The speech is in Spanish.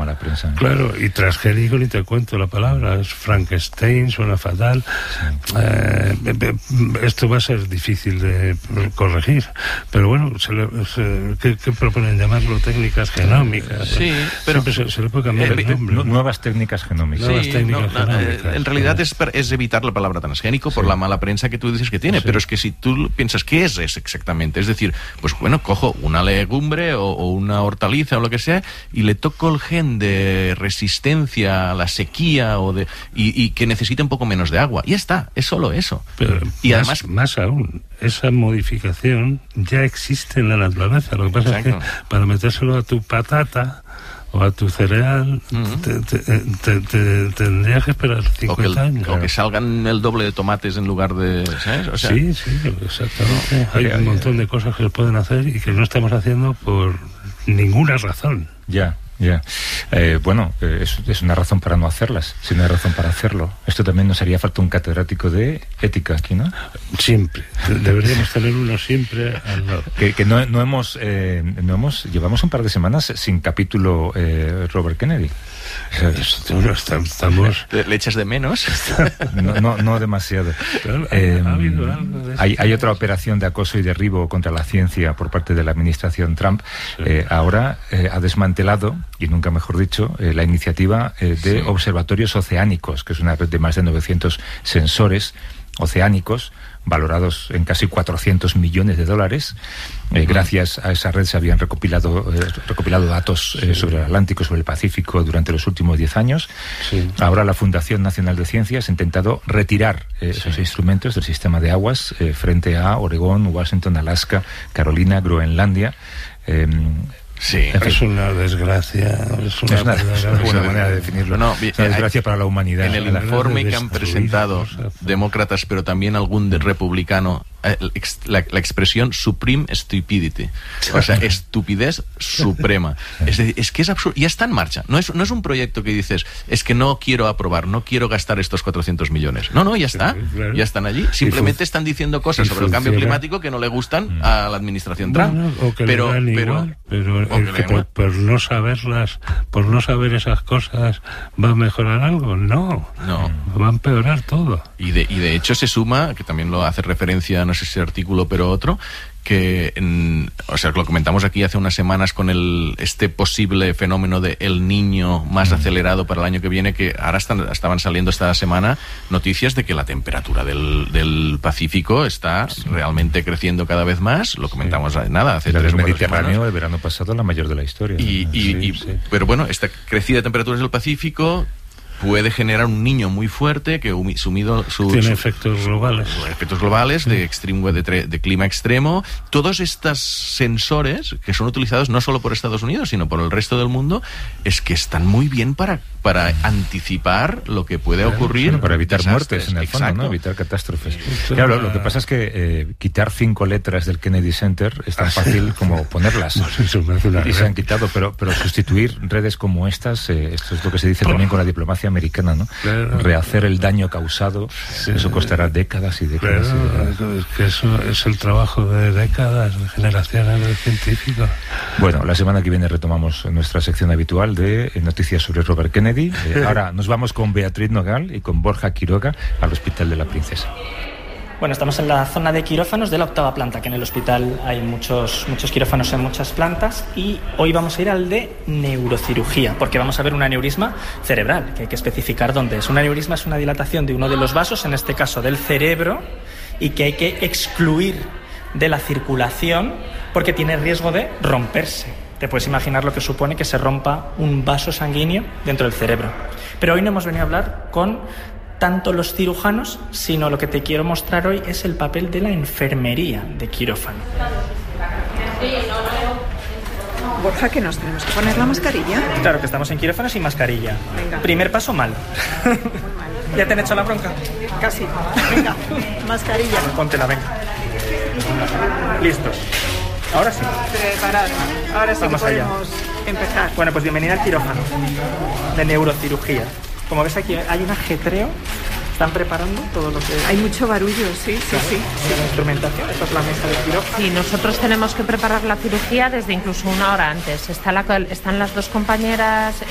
mala prensa. Claro, y transgénico ni te cuento la palabra, es Frankenstein, suena fatal. Sí. Esto va a ser difícil de corregir, pero bueno, ¿qué proponen llamarlo? Técnicas genómicas. Sí, pero se le puede cambiar el nombre. Nuevas técnicas genómicas. En realidad es evitar la palabra transgénico por la mala prensa que tú dices que tiene, pero es que si tú piensas qué es exactamente, es decir, pues bueno, cojo una legumbre o una hortaliza o lo que sea y le toco el gen de resistencia a la sequía y que necesite un poco menos de agua. Y ya está, es solo eso. Pero además, más aún, esa modificación ya existe en la naturaleza. Lo que pasa es que para metérselo a tu patata o a tu cereal, tendrías que esperar 50 años. O que salgan el doble de tomates en lugar de... ¿sabes? O sea, sí, exactamente. Hay un montón de cosas que se pueden hacer y que no estamos haciendo por ninguna razón. Ya. Bueno, es una razón para no hacerlas, si no hay razón para hacerlo. Esto también nos haría falta un catedrático de ética aquí, ¿no? Siempre. Deberíamos tener uno siempre al lado. Que no hemos... llevamos un par de semanas sin capítulo Robert Kennedy. Estamos... ¿Le echas de menos? No demasiado. Claro, ha habido algo de eso. Hay otra operación de acoso y derribo contra la ciencia por parte de la administración Trump. Sí. Ahora ha desmantelado, y nunca mejor dicho, la iniciativa de observatorios oceánicos, que es una red de más de 900 sensores oceánicos valorados en casi $400 millones. Gracias a esa red se habían recopilado datos sobre el Atlántico, sobre el Pacífico durante los últimos 10 años. Sí. Ahora la Fundación Nacional de Ciencias ha intentado retirar esos instrumentos del sistema de aguas frente a Oregón, Washington, Alaska, Carolina, Groenlandia. Sí, es una desgracia. Es una buena manera de definirlo. Una desgracia para la humanidad. En el informe que han presentado demócratas, pero también algún republicano, la expresión supreme stupidity, o sea, estupidez suprema. Es decir, es que es absurdo. Ya está en marcha. No es un proyecto que dices, es que no quiero aprobar, no quiero gastar estos 400 millones. No, ya está. Claro. Ya están allí. Simplemente están diciendo cosas sobre el cambio climático que no le gustan a la administración Trump. O que pero por no saberlas, por no saber esas cosas, ¿va a mejorar algo? No. Va a empeorar todo. Y de hecho se suma, que también lo hace referencia, no sé si artículo, pero otro, que lo comentamos aquí hace unas semanas con este posible fenómeno de El Niño más acelerado para el año que viene, que ahora estaban saliendo esta semana noticias de que la temperatura del Pacífico está realmente creciendo cada vez más. Lo comentamos hace 3 o 4 semanas. El Mediterráneo el verano pasado la mayor de la historia. Pero bueno, esta crecida de temperaturas del Pacífico puede generar un niño muy fuerte que tiene efectos globales de clima extremo. Todos estos sensores que son utilizados no solo por Estados Unidos sino por el resto del mundo, es que están muy bien para anticipar lo que puede ocurrir, para evitar muertes en el fondo, ¿no? Evitar catástrofes. Claro, lo que pasa es que quitar 5 letras del Kennedy Center es tan fácil como ponerlas. Y se han quitado, pero sustituir redes como estas, esto es lo que se dice también con la diplomacia americana, ¿no? Claro. Rehacer el daño causado, eso costará décadas y décadas. Claro, es que eso es el trabajo de décadas, de generaciones de científicos. Bueno, la semana que viene retomamos nuestra sección habitual de noticias sobre Robert Kennedy. Ahora nos vamos con Beatriz Nogal y con Borja Quiroga al Hospital de la Princesa. Bueno, estamos en la zona de quirófanos de la 8ª planta, que en el hospital hay muchos quirófanos en muchas plantas, y hoy vamos a ir al de neurocirugía, porque vamos a ver un aneurisma cerebral, que hay que especificar dónde es. Un aneurisma es una dilatación de uno de los vasos, en este caso del cerebro, y que hay que excluir de la circulación porque tiene riesgo de romperse. Te puedes imaginar lo que supone que se rompa un vaso sanguíneo dentro del cerebro. Pero hoy no hemos venido a hablar con tanto los cirujanos, sino lo que te quiero mostrar hoy es el papel de la enfermería de quirófano. Borja, que nos tenemos que poner la mascarilla. Claro que estamos en quirófanos y mascarilla. Venga. Primer paso, mal. Muy mal. ¿Ya te han hecho la bronca? Casi. Venga, mascarilla. Póntela, venga. Listo. Ahora sí. Preparado. Ahora sí. Vamos que podemos empezar. Bueno, pues bienvenida al quirófano de neurocirugía. Como ves, aquí hay un ajetreo. Están preparando todo lo que... Hay mucho barullo, sí. La instrumentación, esta es la mesa de quirófano. Sí, nosotros tenemos que preparar la cirugía desde incluso 1 hora antes. Están las 2 compañeras